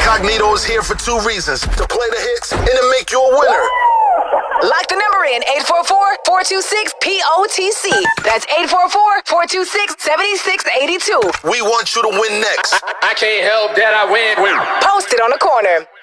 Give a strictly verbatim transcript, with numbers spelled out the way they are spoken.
Incognito is here for two reasons: to play the hits and to make you a winner. Lock the number in eight four four, four two six, P O T C. That's eight four four, four two six, seven six eight two. We want you to win next. I, I can't help that I win. win. Post it on the corner.